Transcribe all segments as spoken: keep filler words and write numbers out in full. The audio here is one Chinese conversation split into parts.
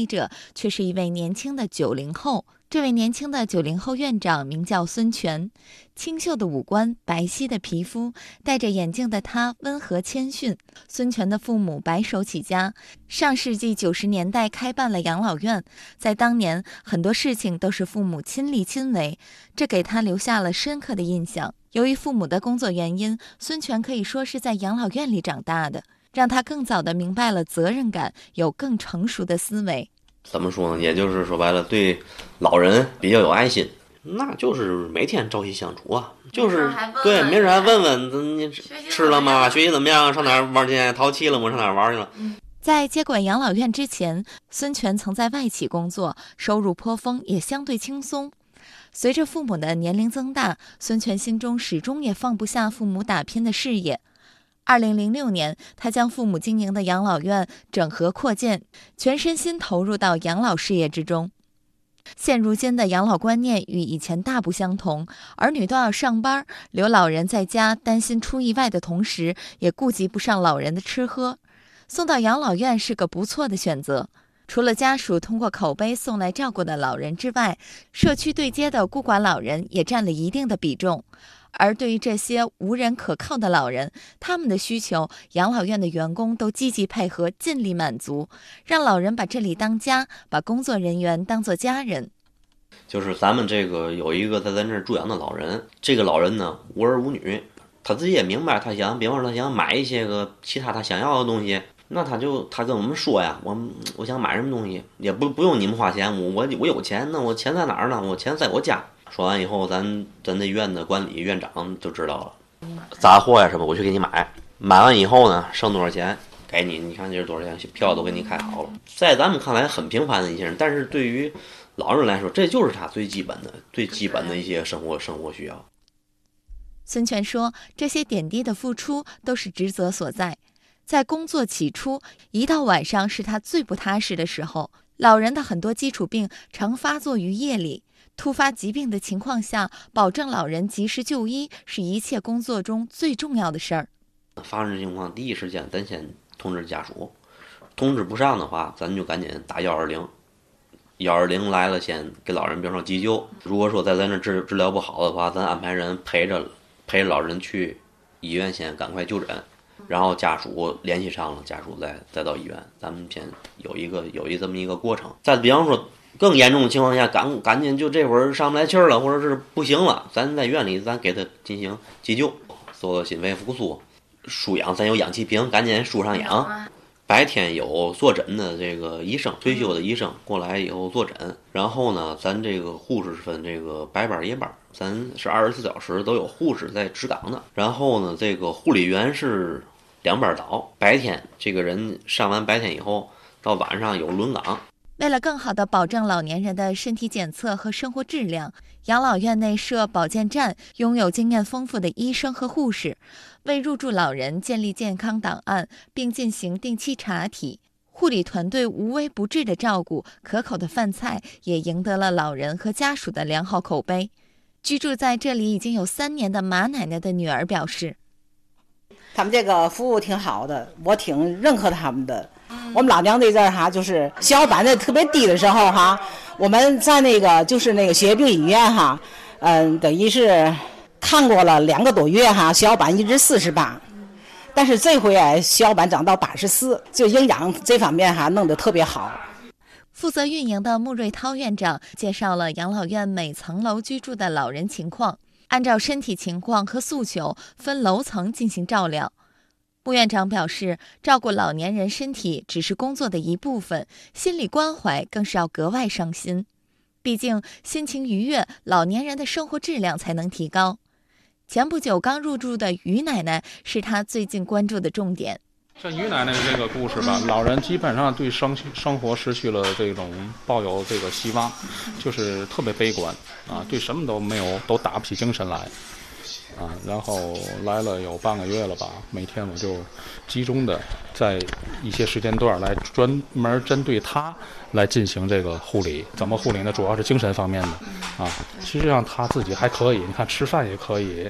理者却是一位年轻的九零后。这位年轻的九零后院长名叫孙权，清秀的五官，白皙的皮肤，戴着眼镜的他温和谦逊。孙权的父母白手起家，上世纪九十年代开办了养老院，在当年很多事情都是父母亲力亲为，这给他留下了深刻的印象。由于父母的工作原因，孙权可以说是在养老院里长大的，让他更早地明白了责任感，有更成熟的思维。 怎么说呢？也就是说白了，对老人比较有爱心，那就是每天朝夕相处啊，就是对，没事还问问你吃了吗？学习怎么样？上哪儿玩去？淘气了吗？上哪儿玩去了？ 在接管养老院之前，孙权曾在外企工作，收入颇丰，也相对轻松。随着父母的年龄增大，孙权心中始终也放不下父母打拼的事业。二零零六年，他将父母经营的养老院整合扩建，全身心投入到养老事业之中。现如今的养老观念与以前大不相同，儿女都要上班，留老人在家，担心出意外的同时，也顾及不上老人的吃喝。送到养老院是个不错的选择。除了家属通过口碑送来照顾的老人之外，社区对接的孤寡老人也占了一定的比重。而对于这些无人可靠的老人，他们的需求，养老院的员工都积极配合，尽力满足，让老人把这里当家，把工作人员当作家人。 就是咱们这个有一个在咱这儿住养的老人，这个老人呢无儿无女，他自己也明白，他想，比方说他想买一些个其他他想要的东西，那他就他跟我们说呀，我我想买什么东西，也不不用你们花钱，我我我有钱，那我钱在哪儿呢？我钱在我家。说完以后，咱咱这院的管理院长就知道了，杂货呀什么我去给你买，买完以后呢，剩多少钱给你，你看这是多少钱，票都给你开好了。在咱们看来很平凡的一些人，但是对于老人来说，这就是他最基本的最基本的一些生活生活需要。 孙权说，这些点滴的付出都是职责所在。在工作起初，一到晚上是他最不踏实的时候。老人的很多基础病常发作于夜里，突发疾病的情况下，保证老人及时就医是一切工作中最重要的事儿。 发生情况第一时间咱先通知家属，通知不上的话，咱就赶紧打幺二零，幺二零来了先给老人比方说急救。如果说在咱这治治疗不好的话，咱安排人陪着陪着老人去医院先赶快就诊。然后家属联系上了，家属再再到医院，咱们先有一个有一这么一个过程。再比方说更严重的情况下，赶赶紧就这会儿上不来气儿了，或者是不行了，咱在院里咱给他进行急救，做心肺复苏，输氧，咱有氧气瓶，赶紧输上氧。白天有坐诊的这个医生，退休的医生过来以后坐诊，然后呢，咱这个护士分这个白班夜班，咱是二十四小时都有护士在值岗的。然后呢，这个护理员是两班倒，白天这个人上完白天以后，到晚上有轮岗。 为了更好地保证老年人的身体检测和生活质量，养老院内设保健站，拥有经验丰富的医生和护士，为入住老人建立健康档案，并进行定期查体。护理团队无微不至的照顾，可口的饭菜也赢得了老人和家属的良好口碑。居住在这里已经有三年的马奶奶的女儿表示， 他们这个服务挺好的，我挺认可他们的。我们老娘这阵儿哈，就是血小板的特别低的时候哈，我们在那个就是那个血液病医院哈，嗯，等于是看过了两个多月哈，血小板一直四十八，但是这回啊，血小板涨到八十四，就营养这方面哈弄得特别好。 负责运营的穆瑞涛院长介绍了养老院每层楼居住的老人情况，按照身体情况和诉求分楼层进行照料。穆院长表示，照顾老年人身体只是工作的一部分，心理关怀更是要格外上心。毕竟心情愉悦，老年人的生活质量才能提高。前不久刚入住的于奶奶是他最近关注的重点。 像于奶奶这个故事吧，老人基本上对生生活失去了这种抱有这个希望，就是特别悲观啊，对什么都没有，都打不起精神来。啊，然后来了有半个月了吧，每天我就集中的在一些时间段来专门针对他来进行这个护理。怎么护理呢？主要是精神方面的啊。实际上他自己还可以，你看吃饭也可以，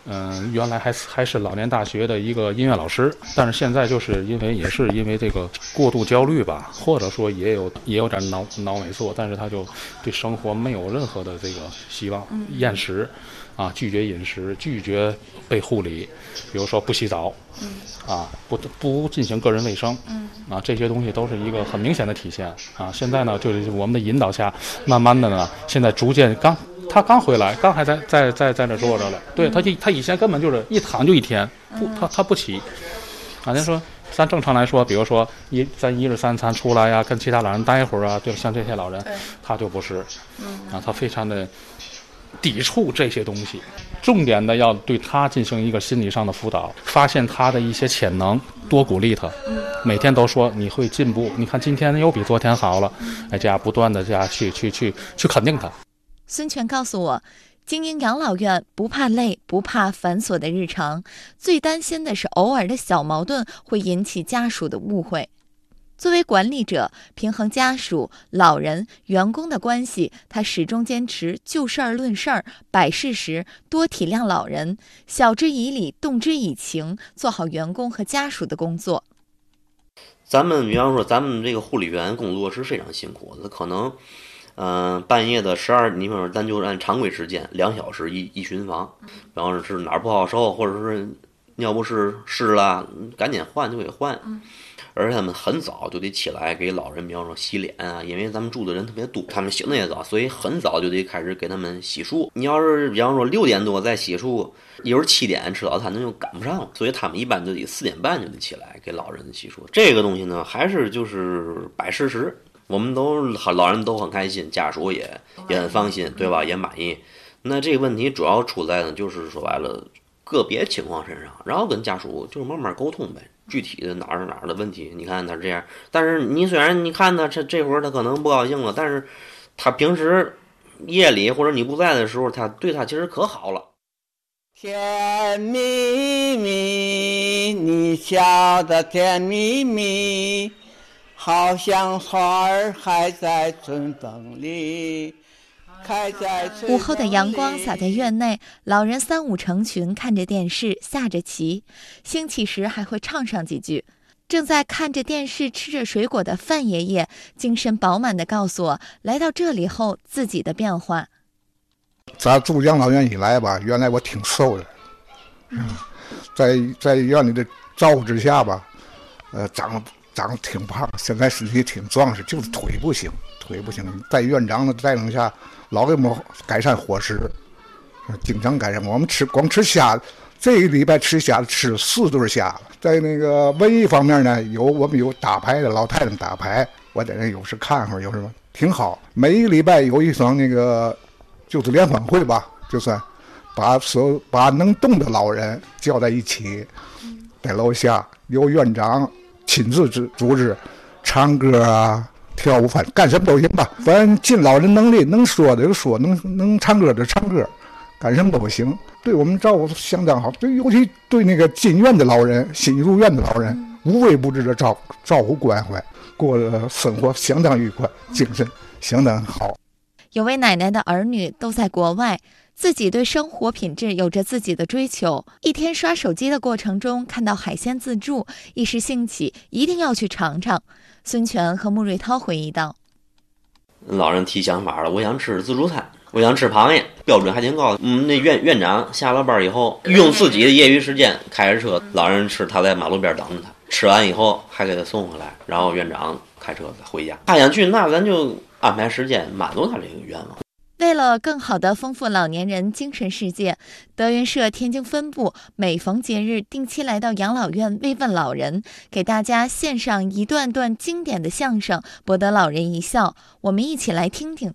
嗯，原来还还是老年大学的一个音乐老师，但是现在就是因为也是因为这个过度焦虑吧，或者说也有也有点脑脑萎缩，但是他就对生活没有任何的这个希望，厌食啊，拒绝饮食，拒绝被护理，比如说不洗澡，啊，不不进行个人卫生，啊，这些东西都是一个很明显的体现啊。现在呢，就是我们的引导下，慢慢的呢，现在逐渐刚。他刚回来，刚还在在在在那坐着了。对，他就他以前根本就是一躺就一天，不他他不起。啊，咱说咱正常来说，比如说一咱一日三餐出来呀，跟其他老人待一会儿啊，就像这些老人，他就不是，啊，他非常的抵触这些东西。重点的要对他进行一个心理上的辅导，发现他的一些潜能，多鼓励他。每天都说你会进步，你看今天又比昨天好了，哎，这样不断的这样去去去去肯定他。 孙权告诉我，经营养老院不怕累，不怕繁琐的日常，最担心的是偶尔的小矛盾会引起家属的误会。作为管理者，平衡家属、老人、员工的关系，他始终坚持就事儿论事儿，摆事实，多体谅老人，晓之以理，动之以情，做好员工和家属的工作。 咱们比方说，咱们这个护理员工作是非常辛苦的，可能嗯、呃，半夜的十二，你比方说咱就按常规时间两小时一一巡房，比方说是哪儿不好受，或者是尿不湿湿了，赶紧换就给换。而且他们很早就得起来给老人，比方说洗脸啊，因为咱们住的人特别多，他们醒的也早，所以很早就得开始给他们洗漱。你要是比方说六点多再洗漱，一会儿七点吃早餐，那就赶不上了，所以他们一般就得四点半就得起来给老人洗漱。这个东西呢，还是就是摆事实。我们都老人都很开心，家属也也很放心，对吧？也满意。那这个问题主要出在呢，就是说白了个别情况身上，然后跟家属就是慢慢沟通呗。具体的哪儿哪儿的问题，你看他这样，但是你虽然你看他这这会儿他可能不高兴了，但是他平时夜里或者你不在的时候，他对他其实可好了。 甜蜜蜜，你笑得甜蜜蜜。好像花儿还在春风里，开在春风里。 午后的阳光洒在院内，老人三五成群看着电视，下着棋，兴起时还会唱上几句。正在看着电视吃着水果的范爷爷精神饱满地告诉我，来到这里后自己的变化。 咱住养老院以来吧，原来我挺瘦的，嗯、在在院里的照顾之下吧，呃，长得长得挺胖，现在身体挺壮实，就是腿不行，腿不行。在院长的带领下，老给我们改善伙食，经常改善。我们吃光吃虾，这个礼拜吃虾吃四顿虾了。在那个文艺方面呢，有我们有打牌的老太太打牌，我在那有时看会儿，有什么挺好。每一个礼拜有一场那个就是联欢会吧，就算把所有把能动的老人叫在一起，在楼下由院长亲自组织唱歌啊、跳舞，反正干什么都行吧。反正尽老人能力，能说的就说，能能唱歌的唱歌，干什么都行。对我们照顾相当好，对，尤其对那个进院的老人、新入院的老人，无微不至的照照顾关怀，过的生活相当愉快，精神相当好。 有位奶奶的儿女都在国外，自己对生活品质有着自己的追求。一天刷手机的过程中，看到海鲜自助，一时兴起，一定要去尝尝。孙权和穆瑞涛回忆道：“ 老人提想法了，我想吃自助餐，我想吃螃蟹，标准还挺高。嗯，那院院长下了班以后，用自己的业余时间开着车，老人吃，他在马路边等着他，吃完以后还给他送回来，然后院长开车回家。他想去，那咱就安排时间满足他这个愿望。” 为了更好地丰富老年人精神世界，德云社天津分部每逢节日定期来到养老院慰问老人，给大家献上一段段经典的相声，博得老人一笑。我们一起来听听。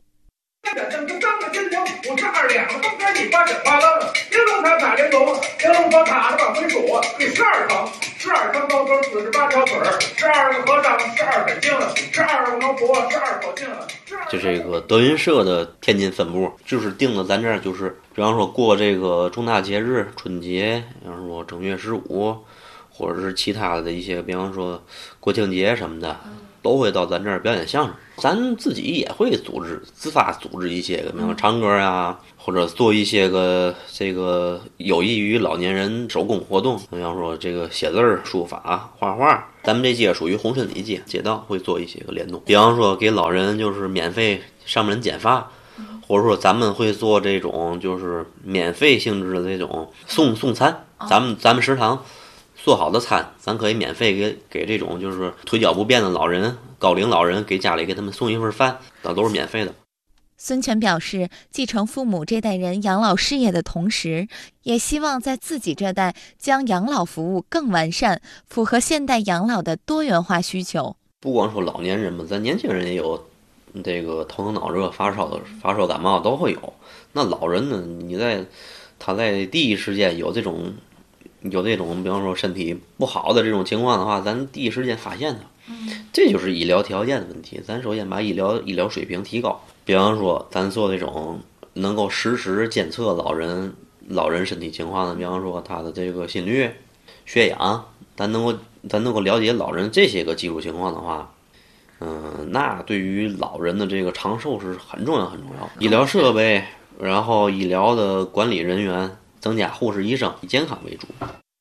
五十二两，东边一八九八愣，玲珑塔塔连龙，玲珑宝塔的往回数，第十二层，十二层高峰，四十八条腿儿，十二个和尚，十二本经，十二个王婆，十二口径。 就这个德云社的天津分部，就是定的咱这儿就是，比方说过这个重大节日，春节，比方说正月十五，或者是其他的一些，比方说国庆节什么的。 都会到咱这儿表演相声。咱自己也会组织自发组织一些个，比方说唱歌呀，或者做一些个这个有益于老年人手工活动，比方说这个写字儿、书法、画画。咱们这街属于红参里街，街道会做一些个联动，比方说给老人就是免费上门剪发，或者说咱们会做这种就是免费性质的这种送送餐，咱们咱们食堂做好的餐，咱可以免费给给这种就是腿脚不便的老人、高龄老人，给家里给他们送一份饭，那都是免费的。 孙权表示，继承父母这代人养老事业的同时，也希望在自己这代将养老服务更完善，符合现代养老的多元化需求。 不光说老年人嘛，咱年轻人也有这个头疼脑热、发烧的发烧感冒都会有。那老人呢，你在他在第一时间有这种有这种，比方说身体不好的这种情况的话，咱第一时间发现他，这就是医疗条件的问题。咱首先把医疗医疗水平提高。比方说，咱做这种能够实时监测老人老人身体情况的，比方说他的这个心率、血氧，咱能够咱能够了解老人这些个基础情况的话，嗯，那对于老人的这个长寿是很重要很重要。医疗设备，然后医疗的管理人员增加护士、医生，以健康为主。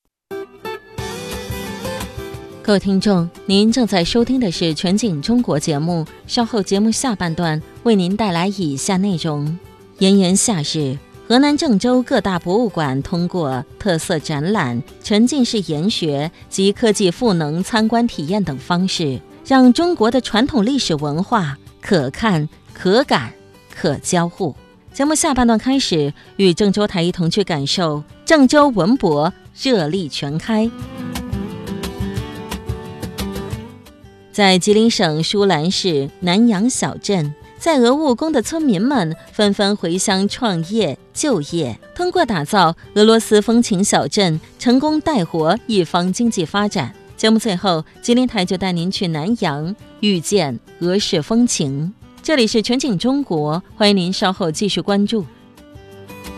各位听众，您正在收听的是全景中国节目，稍后节目下半段为您带来以下内容。炎炎夏日，河南郑州各大博物馆通过特色展览、沉浸式研学及科技赋能参观体验等方式，让中国的传统历史文化可看、可感、可交互。节目下半段开始，与郑州台一同去感受郑州文博热力全开。在吉林省舒兰市南阳小镇，在俄务工的村民们纷纷回乡创业就业，通过打造俄罗斯风情小镇，成功带活一方经济发展。节目最后，吉林台就带您去南阳，遇见俄式风情。这里是全景中国，欢迎您稍后继续关注。